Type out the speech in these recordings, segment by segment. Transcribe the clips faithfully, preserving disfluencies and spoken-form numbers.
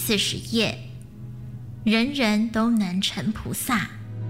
四十页，人人都能成菩萨。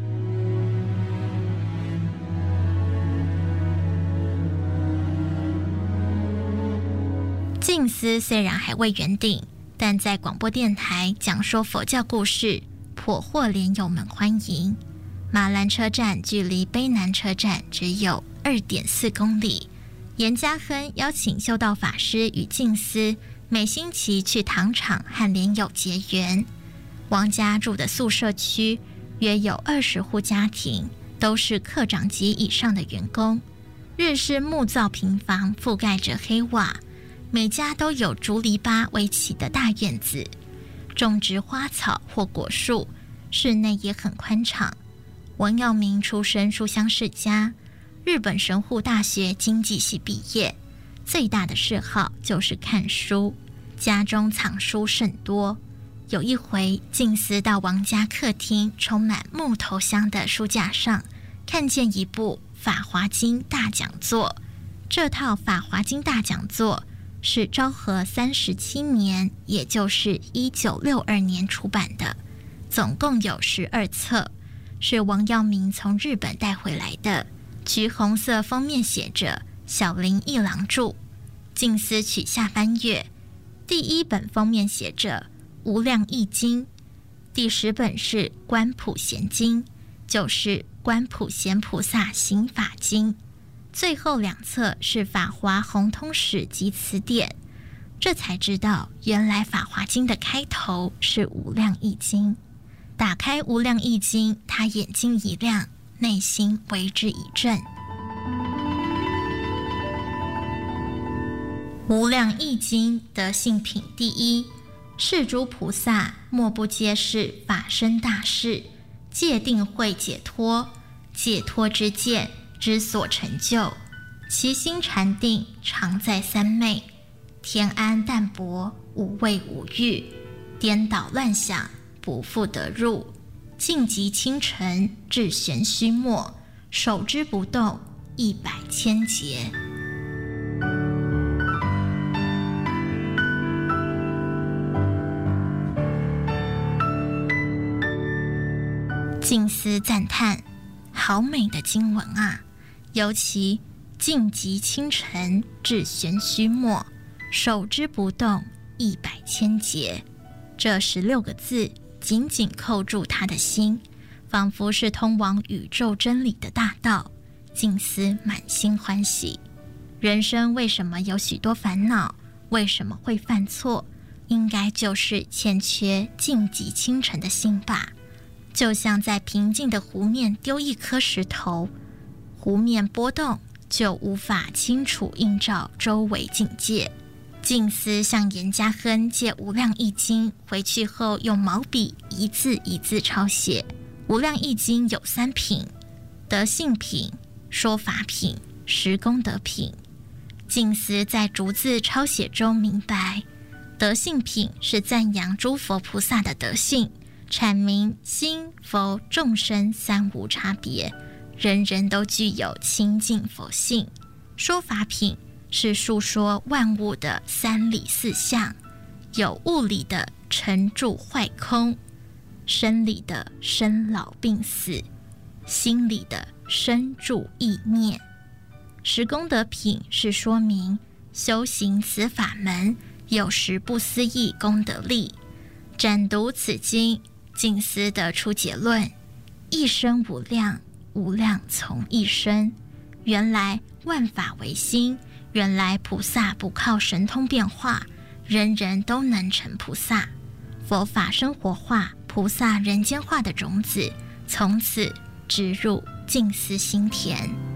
静思虽然还未圆顶，但在广播电台讲说佛教故事，颇获莲友们欢迎。马兰车站距离卑南车站只有 二点四公里。严家亨邀请修道法师与静思每星期去糖厂和莲友结缘。王家住的宿舍区约有二十户家庭，都是科长级以上的员工。日式木造平房覆盖着黑瓦，每家都有竹篱笆围起的大院子，种植花草或果树，室内也很宽敞。王耀明出身书香世家，日本神户大学经济系毕业，最大的嗜好就是看书，家中藏书甚多。有一回，静思到王家客厅充满木头香的书架上，看见一部《法华经大讲座》。这套《法华经大讲座》是昭和三十七年，也就是一九六二年出版的，总共有十二册，是王耀明从日本带回来的。橘红色封面写着小林一郎著，静思取下翻阅。第一本封面写着无量义经，第十本是观普贤经，就是观普贤菩萨行法经，最后两册是法华宏通史及词典。这才知道原来法华经的开头是无量义经。打开无量义经，他眼睛一亮，内心为之一振。无量义经德性品第一，是诸菩萨莫不皆是法身大士，戒定慧解脱，解脱之见之所成就，其心禅定常在三昧，天安淡泊，无畏无欲，颠倒乱想，不复得入，静极清晨，至玄虚末，手之不动，一百千劫。静思赞叹，好美的经文啊！尤其静极清晨，至玄虚末，手之不动，一百千劫。这十六个字紧紧扣住他的心，仿佛是通往宇宙真理的大道。静思满心欢喜。人生为什么有许多烦恼？为什么会犯错？应该就是欠缺静极清晨的心吧。就像在平静的湖面丢一颗石头，湖面波动，就无法清楚映照周围境界。静思向严家亨借无量义经，回去后用毛笔一字一字抄写。无量义经有三品：德性品、说法品、实功德品。静思在逐字抄写中明白，德性品是赞扬诸佛菩萨的德性，阐明心佛众生三无差别，人人都具有清净佛性。说法品是述说万物的三理四相，有物理的成住坏空，生理的生老病死，心理的生住意灭。实功德品是说明修行此法门有时不思议功德力。展读此经，静思得出结论：一生无量，无量从一生。原来万法唯心，原来菩萨不靠神通变化，人人都能成菩萨。佛法生活化，菩萨人间化的种子，从此植入静思心田。